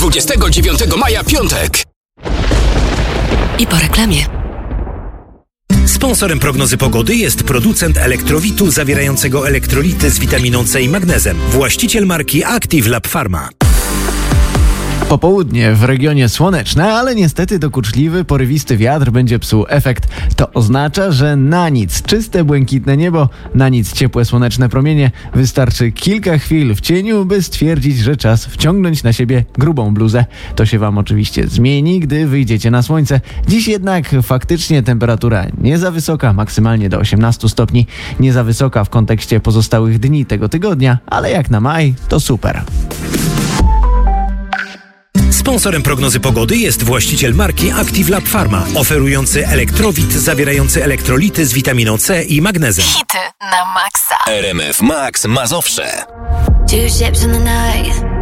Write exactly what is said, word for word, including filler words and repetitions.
dwudziestego dziewiątego maja, piątek. I po reklamie. Sponsorem prognozy pogody jest producent elektrowitu zawierającego elektrolity z witaminą C i magnezem. Właściciel marki Active Lab Pharma. Popołudnie w regionie słoneczne, ale niestety dokuczliwy, porywisty wiatr będzie psuł efekt. To oznacza, że na nic czyste, błękitne niebo, na nic ciepłe, słoneczne promienie. Wystarczy kilka chwil w cieniu, by stwierdzić, że czas wciągnąć na siebie grubą bluzę. To się wam oczywiście zmieni, gdy wyjdziecie na słońce. Dziś jednak faktycznie temperatura nie za wysoka, maksymalnie do osiemnastu stopni. Nie za wysoka w kontekście pozostałych dni tego tygodnia, ale jak na maj, to super. Sponsorem prognozy pogody jest właściciel marki Active Lab Pharma, oferujący elektrowit zawierający elektrolity z witaminą C i magnezem. Hity na maksa. R M F Max Mazowsze. Two ships in the night.